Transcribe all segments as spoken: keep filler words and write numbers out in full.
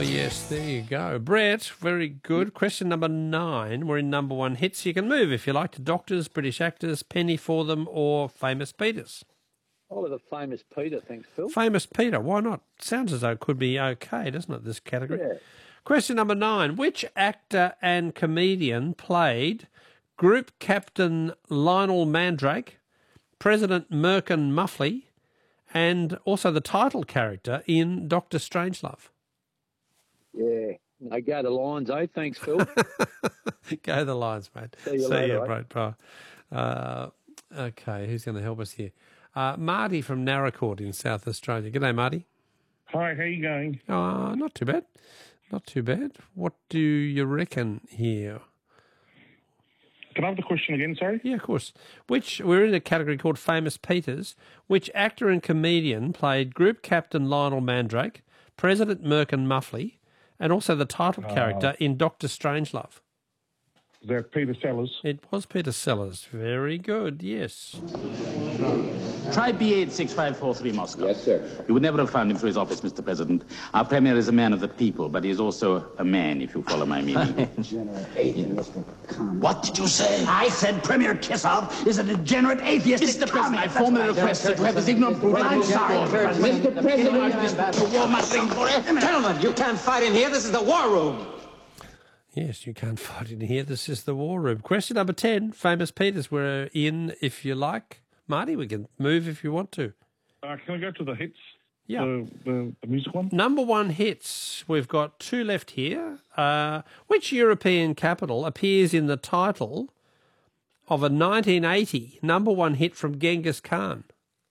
yes, there you go. Brett, very good. Question number nine. We're in number one hits. You can move if you like to doctors, British actors, Penny for them, or Famous Peters. I'll have a Famous Peter, thanks, Phil. Famous Peter, why not? Sounds as though it could be okay, doesn't it, this category? Yeah. Question number nine. Which actor and comedian played Group Captain Lionel Mandrake, President Merkin Muffley, and also the title character in Doctor Strangelove? Yeah. No, go the Lions, eh? Thanks, Phil. Go the Lions, mate. See you See later, you, eh? mate. Bye. Uh, okay, who's going to help us here? Uh, Marty from Narracourt in South Australia. G'day, Marty. Hi, how you going? Uh, not too bad. Not too bad. What do you reckon here? Can I have the question again, sorry? Yeah, of course. Which we're in a category called Famous Peters. Which actor and comedian played Group Captain Lionel Mandrake, President Merkin Muffley, and also the title Uh, character in Doctor Strangelove? Is that Peter Sellers? It was Peter Sellers. Very good, yes. Try B eight six five four three Moscow. Yes, sir. You would never have found him through his office, Mister President. Our Premier is a man of the people, but he is also a man, if you follow my meaning. Degenerate atheist. What did you say? I said Premier Kisov is a degenerate atheist. Mister President, I formally request that you have this ignorant brute. I'm sorry, Mister President, Gentlemen, you can't fight in here. This is the war room. Yes, you can't fight in here. This is the war room. Question number ten, Famous Peters. We're in, if you like. Marty, we can move if you want to. Uh, can I go to the hits? Yeah. The, the, the music one? Number one hits. We've got two left here. Uh, which European capital appears in the title of a nineteen eighty number one hit from Genghis Khan?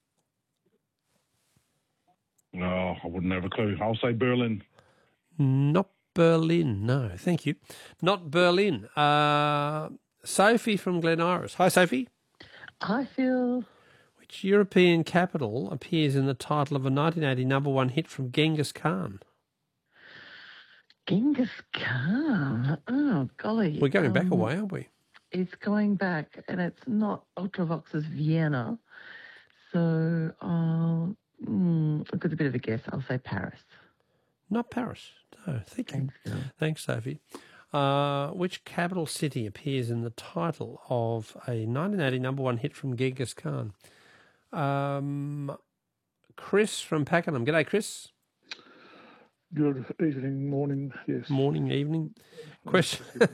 No, I wouldn't have a clue. I'll say Berlin. Not Berlin. No, thank you. Not Berlin. Uh, Sophie from Glen Iris. Hi, Sophie. I feel Which European capital appears in the title of a nineteen eighty number one hit from Genghis Khan? Genghis Khan. Oh, golly. We're going back Um, away, aren't we? It's going back, and it's not Ultravox's Vienna. So I'll, mm, I've got a bit of a guess. I'll say Paris. Not Paris. No, thank you. Thanks, Phil. Thanks, Sophie. Uh, which capital city appears in the title of a nineteen eighty number one hit from Genghis Khan? Um, Chris from Pakenham. G'day, Chris. Good evening, morning, yes. Morning, evening. Question